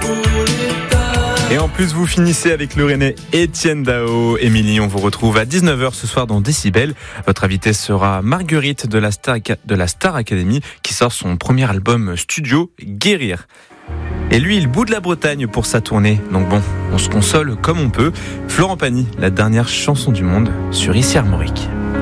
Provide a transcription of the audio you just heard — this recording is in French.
Et en plus, vous finissez avec le Rennais Étienne Dao. Émilie, on vous retrouve à 19h ce soir dans Décibel. Votre invitée sera Marguerite de la Star Academy qui sort son premier album studio, Guérir. Et lui, il boude la Bretagne pour sa tournée. Donc bon, on se console comme on peut. Florent Pagny, la dernière chanson du monde sur Ici Armorique.